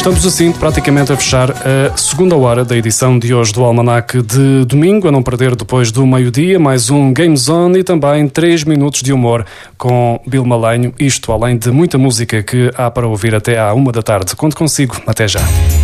Estamos assim praticamente a fechar a segunda hora da edição de hoje do Almanac de domingo, a não perder depois do meio-dia, mais um Game Zone e também 3 minutos de humor com Bill Malenho, isto além de muita música que há para ouvir até à 1 da tarde. Conto consigo, até já.